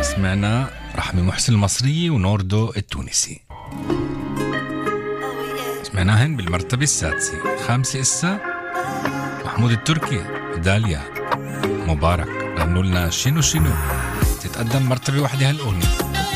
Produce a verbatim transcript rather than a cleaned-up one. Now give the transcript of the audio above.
سمعنا رحمة محسن المصرية ونوردو التونسي، سمعناهن بالمرتبة السادسة. خامسة إسا محمود التركي داليا مبارك غنوا لنا شنو شنو، تتقدم مرتبة واحدة هالأغنية.